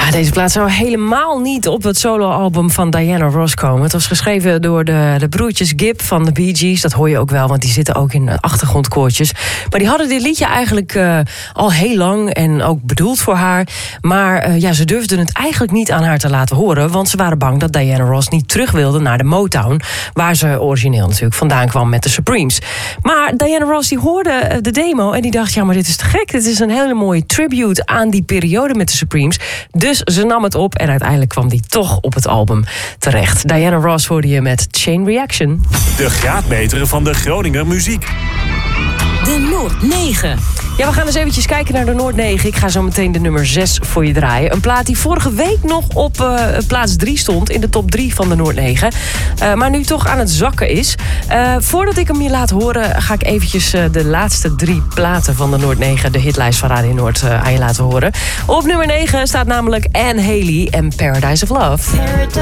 Ja, deze plaat zou helemaal niet op het soloalbum van Diana Ross komen. Het was geschreven door de broertjes Gibb van de Bee Gees. Dat hoor je ook wel, want die zitten ook in achtergrondkoortjes. Maar die hadden dit liedje eigenlijk al heel lang en ook bedoeld voor haar. Maar ze durfden het eigenlijk niet aan haar te laten horen, want ze waren bang dat Diana Ross niet terug wilde naar de Motown, waar ze origineel natuurlijk vandaan kwam met de Supremes. Maar Diana Ross die hoorde de demo en die dacht, ja, maar dit is te gek. Dit is een hele mooie tribute aan die periode met de Supremes. Dus ze nam het op en uiteindelijk kwam die toch op het album terecht. Diana Ross hoorde je met Chain Reaction. De graadmeter van de Groninger muziek. De Noord 9. Ja, we gaan eens eventjes kijken naar de Noord 9. Ik ga zo meteen de nummer 6 voor je draaien. Een plaat die vorige week nog op plaats 3 stond in de top 3 van de Noord 9. Maar nu toch aan het zakken is. Voordat ik hem je laat horen, ga ik eventjes de laatste 3 platen van de Noord 9, de hitlijst van Radio Noord, aan je laten horen. Op nummer 9 staat namelijk Anne Haley en Paradise of Love.